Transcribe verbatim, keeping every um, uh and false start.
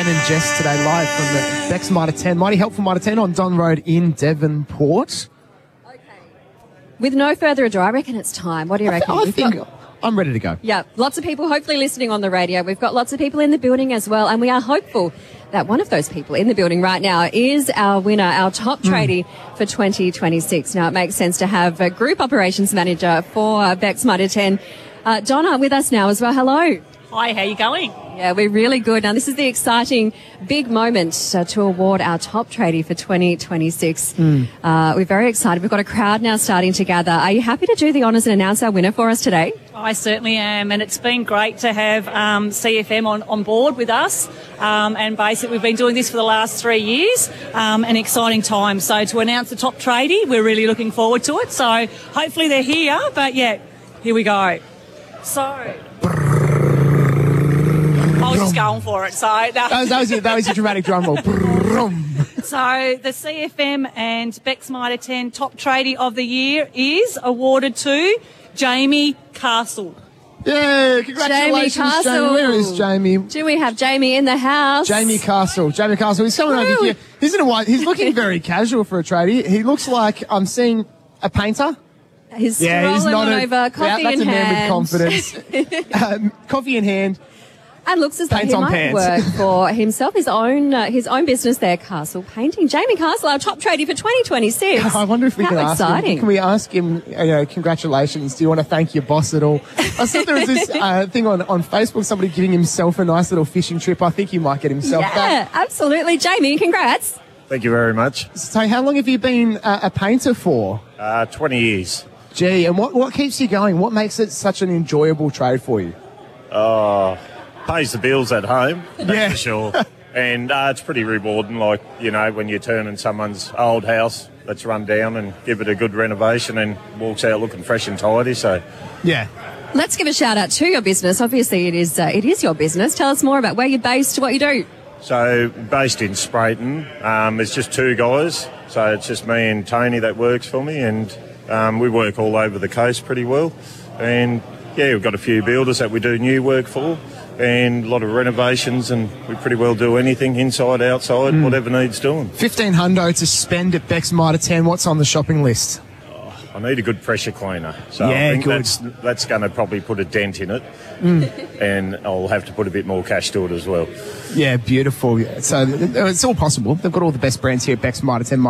And Jess today live from the Bex Mitre ten, Mighty Helpful Mitre ten on Don Road in Devonport. Okay. With no further ado, I reckon it's time. What do you I, reckon? I We've think got- I'm ready to go. Yeah, lots of people hopefully listening on the radio. We've got lots of people in the building as well, and we are hopeful that one of those people in the building right now is our winner, our top tradie mm. for twenty twenty-six. Now, it makes sense to have a Group Operations Manager for uh, Bex Mitre ten, uh, Donna, with us now as well. Hello. Hi, how are you going? Yeah, we're really good. Now, this is the exciting big moment uh, to award our top tradie for twenty twenty-six. Mm. Uh, we're very excited. We've got a crowd now starting to gather. Are you happy to do the honours and announce our winner for us today? I certainly am, and it's been great to have um, C F M on, on board with us. Um, and basically, we've been doing this for the last three years, um, an exciting time. So to announce the top tradie, we're really looking forward to it. So hopefully they're here, but yeah, here we go. So... I was just going for it. So that, that, was, that, was, a, that was a dramatic drum roll. So the C F M and Bex Mitre ten Top Tradie of the Year is awarded to Jamie Castle. Yeah, congratulations, Jamie Castle. Jamie. Where is Jamie? Do we have Jamie in the house? Jamie Castle. Jamie Castle. He's coming Woo. over here. He's in a white. He's looking very casual for a tradie. He looks like I'm seeing a painter. He's yeah, he's not over, a, coffee yeah, that's in a hand. man with confidence. um, coffee in hand. And looks as though Paint he on might pants. work for himself, his own uh, his own business there, Castle Painting. Jamie Castle, our top tradie for twenty twenty-six. I wonder if we How can exciting. ask him. Can we ask him, you know, congratulations, do you want to thank your boss at all? I saw there was this uh, thing on, on Facebook, somebody giving himself a nice little fishing trip. I think he might get himself yeah, that. absolutely. Jamie, congrats. Thank you very much. So how long have you been uh, a painter for? Uh, twenty years. Gee, and what, what keeps you going? What makes it such an enjoyable trade for you? Oh, pays the bills at home, that's Yeah. for sure. And uh, it's pretty rewarding, like, you know, when you're turning someone's old house that's run down and give it a good renovation and walks out looking fresh and tidy, so... Yeah. Let's give a shout out to your business. Obviously, it is uh, it is your business. Tell us more about where you're based, what you do. So, based in Sprayton, um, there's just two guys, so it's just me and Tony that works for me, and um, we work all over the coast pretty well. And, yeah, we've got a few builders that we do new work for, and a lot of renovations, and we pretty well do anything, inside, outside, mm. whatever needs doing. fifteen hundo to spend at Bex Mitre ten. What's on the shopping list? Oh, I need a good pressure cleaner. So yeah, I think good. that's, that's going to probably put a dent in it, mm. and I'll have to put a bit more cash to it as well. Yeah, beautiful. So it's all possible. They've got all the best brands here at Bex Mitre ten.